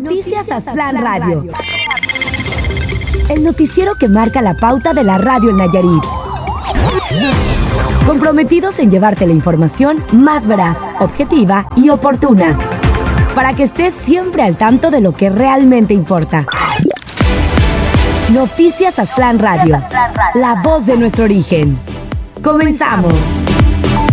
Noticias Aztlán Radio. El noticiero que marca la pauta de la radio en Nayarit. Comprometidos en llevarte la información más veraz, objetiva y oportuna, para que estés siempre al tanto de lo que realmente importa. Noticias Aztlán Radio, la voz de nuestro origen. ¡Comenzamos!